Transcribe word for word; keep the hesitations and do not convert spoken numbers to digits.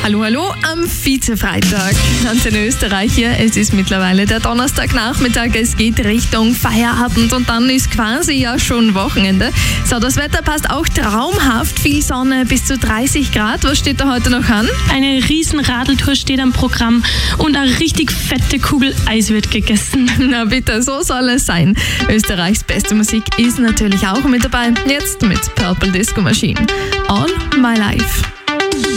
Hallo, hallo am Vize-Freitag. Antenne Österreich hier. Es ist mittlerweile der Donnerstagnachmittag. Es geht Richtung Feierabend und dann ist quasi ja schon Wochenende. So, das Wetter passt auch traumhaft. Viel Sonne, bis zu dreißig Grad. Was steht da heute noch an? Eine riesen Radeltour steht am Programm und eine richtig fette Kugel Eis wird gegessen. Na bitte, so soll es sein. Österreichs beste Musik ist natürlich auch mit dabei. Jetzt mit Purple Disco Machine. All My Life.